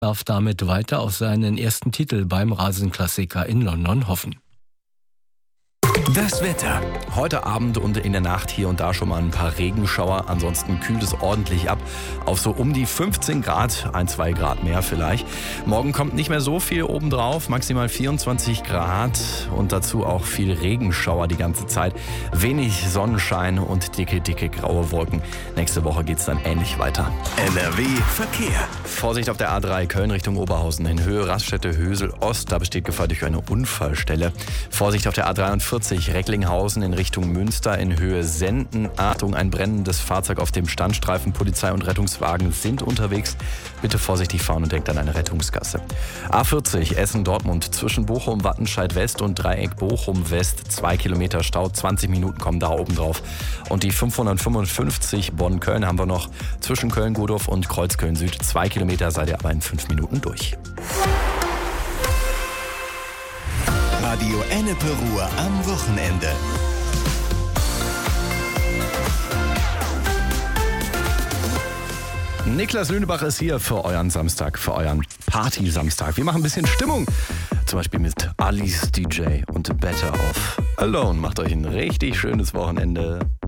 darf damit weiter auf seinen ersten Titel beim Rasenklassiker in London hoffen. Das Wetter. Heute Abend und in der Nacht hier und da schon mal ein paar Regenschauer. Ansonsten kühlt es ordentlich ab auf so um die 15 Grad, 1-2 Grad mehr vielleicht. Morgen kommt nicht mehr so viel obendrauf, maximal 24 Grad und dazu auch viel Regenschauer die ganze Zeit. Wenig Sonnenschein und dicke graue Wolken. Nächste Woche geht es dann ähnlich weiter. NRW Verkehr. Vorsicht auf der A3 Köln Richtung Oberhausen in Höhe Raststätte Hösel Ost. Da besteht Gefahr durch eine Unfallstelle. Vorsicht auf der A43 Recklinghausen in Richtung Münster in Höhe Senden. Achtung, ein brennendes Fahrzeug auf dem Standstreifen. Polizei und Rettungswagen sind unterwegs. Bitte vorsichtig fahren und denkt an eine Rettungsgasse. A40 Essen-Dortmund zwischen Bochum-Wattenscheid West und Dreieck Bochum West. 2 Kilometer Stau, 20 Minuten kommen da oben drauf. Und die 555 Bonn-Köln haben wir noch zwischen Köln-Godorf und Kreuzköln Süd. 2 Kilometer seid ihr aber in 5 Minuten durch. Radio Ennepe Ruhr am Wochenende. Niklas Lünebach ist hier für euren Samstag, für euren Party-Samstag. Wir machen ein bisschen Stimmung, zum Beispiel mit Alice DJ und Better Off Alone. Macht euch ein richtig schönes Wochenende.